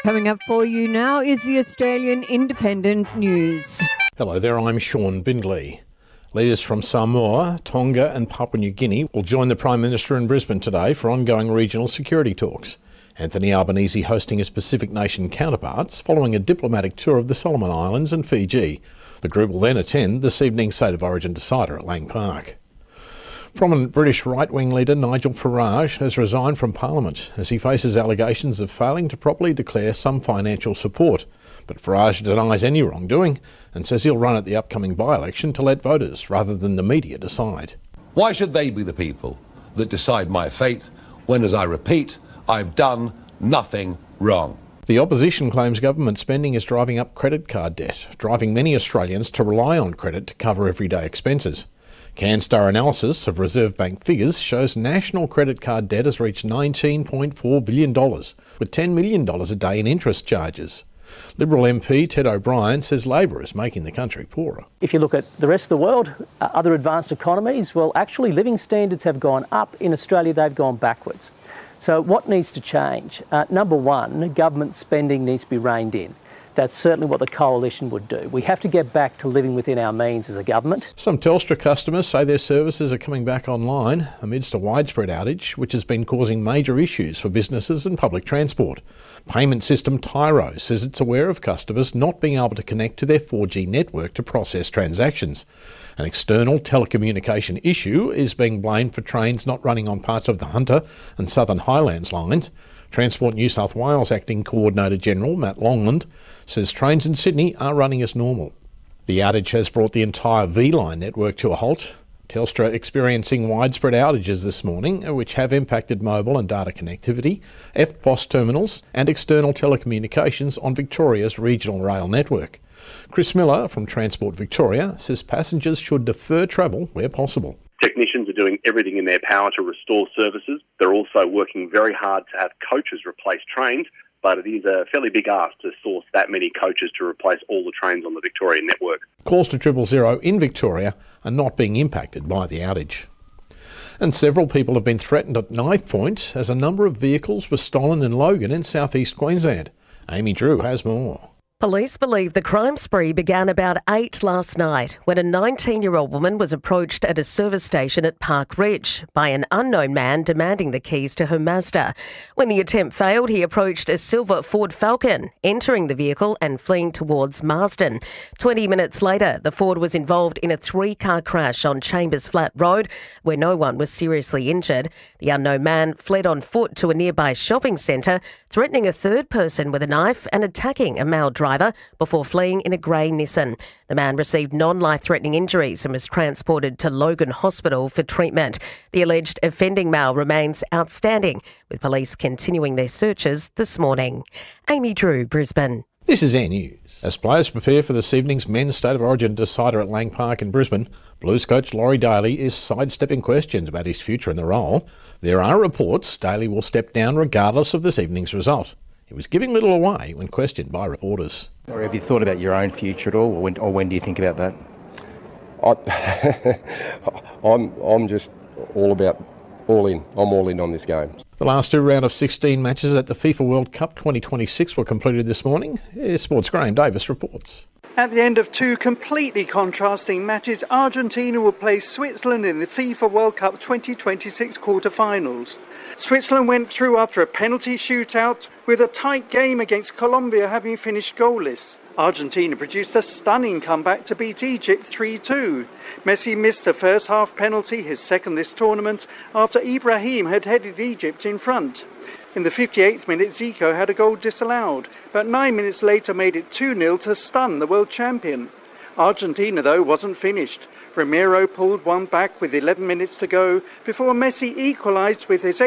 Coming up for you now is the Australian Independent News. Hello there, I'm Sean Bindley. Leaders from Samoa, Tonga and Papua New Guinea will join the Prime Minister in Brisbane today for ongoing regional security talks. Anthony Albanese hosting his Pacific nation counterparts following a diplomatic tour of the Solomon Islands and Fiji. The group will then attend this evening's State of Origin decider at Lang Park. Prominent British right-wing leader Nigel Farage has resigned from Parliament as he faces allegations of failing to properly declare some financial support. But Farage denies any wrongdoing and says he'll run at the upcoming by-election to let voters rather than the media decide. Why should they be the people that decide my fate when, as I repeat, I've done nothing wrong? The opposition claims government spending is driving up credit card debt, driving many Australians to rely on credit to cover everyday expenses. CanStar analysis of Reserve Bank figures shows national credit card debt has reached $19.4 billion, with $10 million a day in interest charges. Liberal MP Ted O'Brien says Labor is making the country poorer. If you look at the rest of the world, other advanced economies, well, actually living standards have gone up. In Australia, they've gone backwards. So what needs to change? Number one, government spending needs to be reined in. That's certainly what the Coalition would do. We have to get back to living within our means as a government. Some Telstra customers say their services are coming back online amidst a widespread outage, which has been causing major issues for businesses and public transport. Payment system Tyro says it's aware of customers not being able to connect to their 4G network to process transactions. An external telecommunication issue is being blamed for trains not running on parts of the Hunter and Southern Highlands lines. Transport New South Wales Acting Coordinator General Matt Longland says trains in Sydney are running as normal. The outage has brought the entire V-Line network to a halt. Telstra experiencing widespread outages this morning, which have impacted mobile and data connectivity, EFTPOS terminals and external telecommunications on Victoria's regional rail network. Chris Miller from Transport Victoria says passengers should defer travel where possible. Technicians are doing everything in their power to restore services. They're also working very hard to have coaches replace trains, but it is a fairly big ask to source that many coaches to replace all the trains on the Victorian network. Calls to 000 in Victoria are not being impacted by the outage. And several people have been threatened at knife point as a number of vehicles were stolen in Logan in southeast Queensland. Amy Drew has more. Police believe the crime spree began about 8 last night when a 19-year-old woman was approached at a service station at Park Ridge by an unknown man demanding the keys to her Mazda. When the attempt failed, he approached a silver Ford Falcon, entering the vehicle and fleeing towards Marsden. 20 minutes later, the Ford was involved in a 3-car crash on Chambers Flat Road, where no one was seriously injured. The unknown man fled on foot to a nearby shopping centre, threatening a third person with a knife and attacking a male driver before fleeing in a grey Nissan. The man received non-life-threatening injuries and was transported to Logan Hospital for treatment. The alleged offending male remains outstanding, with police continuing their searches this morning. Amy Drew, Brisbane. This is Air News. As players prepare for this evening's men's State of Origin decider at Lang Park in Brisbane, Blues coach Laurie Daley is sidestepping questions about his future in the role. There are reports Daley will step down regardless of this evening's result. He was giving little away when questioned by reporters. Or have you thought about your own future at all, or when do you think about that? I'm just all in. I'm all in on this game. The last 2 round of 16 matches at the FIFA World Cup 2026 were completed this morning. Sports' Graham Davis reports. At the end of 2 completely contrasting matches, Argentina will play Switzerland in the FIFA World Cup 2026 quarter-finals. Switzerland went through after a penalty shootout, with a tight game against Colombia having finished goalless. Argentina produced a stunning comeback to beat Egypt 3-2. Messi missed a first-half penalty, his second this tournament, after Ibrahim had headed Egypt in front. In the 58th minute, Zico had a goal disallowed, but 9 minutes later made it 2-0 to stun the world champion. Argentina, though, wasn't finished. Ramiro pulled one back with 11 minutes to go before Messi equalised with his